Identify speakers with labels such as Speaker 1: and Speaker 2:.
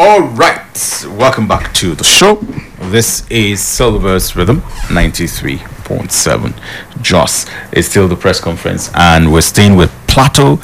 Speaker 1: All right, welcome back to the show. This is Silver's Rhythm 93.7. Joss is still the press conference, and we're staying with Plateau